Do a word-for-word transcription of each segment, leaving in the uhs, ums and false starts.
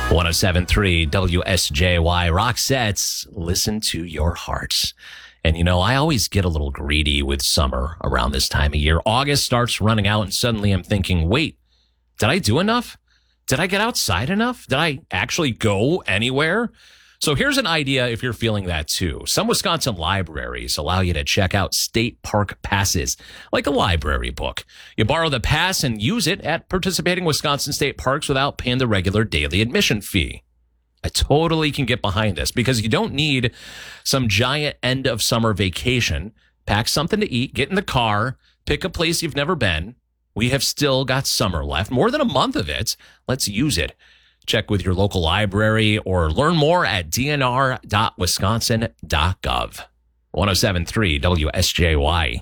one oh seven point three W S J Y Roxette's Listen to Your Hearts. And, you know, I always get a little greedy with summer around this time of year. August starts running out and suddenly I'm thinking, wait, did I do enough? Did I get outside enough? Did I actually go anywhere? So here's an idea if you're feeling that too. Some Wisconsin libraries allow you to check out state park passes, like a library book. You borrow the pass and use it at participating Wisconsin state parks without paying the regular daily admission fee. I totally can get behind this because you don't need some giant end of summer vacation. Pack something to eat, get in the car, pick a place you've never been. We have still got summer left, more than a month of it. Let's use it. Check with your local library or learn more at d n r dot wisconsin dot gov. one oh seven point three W S J Y.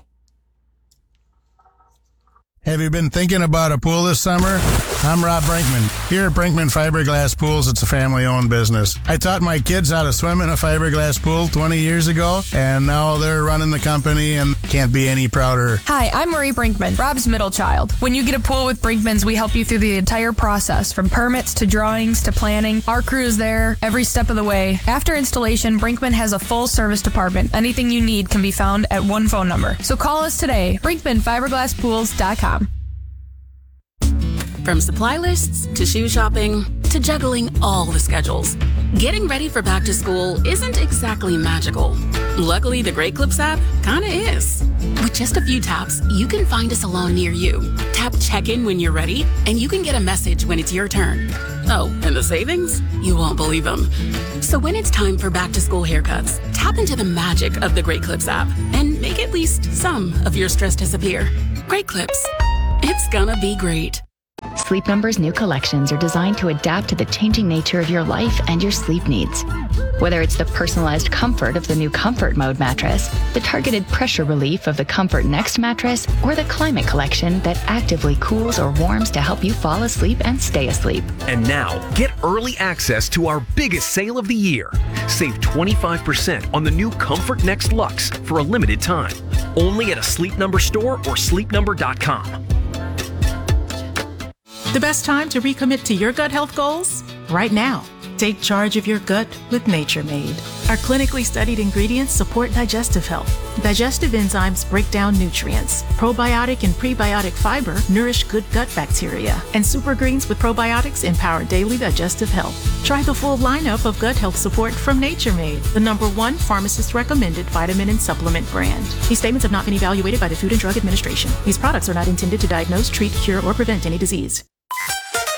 Have you been thinking about a pool this summer? I'm Rob Brinkman. Here at Brinkman Fiberglass Pools, it's a family-owned business. I taught my kids how to swim in a fiberglass pool twenty years ago, and now they're running the company and can't be any prouder. Hi, I'm Marie Brinkman, Rob's middle child. When you get a pool with Brinkman's, we help you through the entire process, from permits to drawings to planning. Our crew is there every step of the way. After installation, Brinkman has a full service department. Anything you need can be found at one phone number. So call us today, brinkman fiberglass pools dot com. From supply lists to shoe shopping to juggling all the schedules, getting ready for back to school isn't exactly magical. Luckily, the Great Clips app kinda is. With just a few taps, you can find a salon near you. Tap check-in when you're ready, and you can get a message when it's your turn. Oh, and the savings? You won't believe them. So when it's time for back to school haircuts, tap into the magic of the Great Clips app and make at least some of your stress disappear. Great Clips. It's gonna be great. Sleep Number's new collections are designed to adapt to the changing nature of your life and your sleep needs. Whether it's the personalized comfort of the new Comfort Mode mattress, the targeted pressure relief of the Comfort Next mattress, or the Climate Collection that actively cools or warms to help you fall asleep and stay asleep. And now, get early access to our biggest sale of the year. Save twenty-five percent on the new Comfort Next Luxe for a limited time. Only at a Sleep Number store or sleep number dot com. The best time to recommit to your gut health goals? Right now. Take charge of your gut with Nature Made. Our clinically studied ingredients support digestive health. Digestive enzymes break down nutrients. Probiotic and prebiotic fiber nourish good gut bacteria. And super greens with probiotics empower daily digestive health. Try the full lineup of gut health support from Nature Made, the number one pharmacist-recommended vitamin and supplement brand. These statements have not been evaluated by the Food and Drug Administration. These products are not intended to diagnose, treat, cure, or prevent any disease.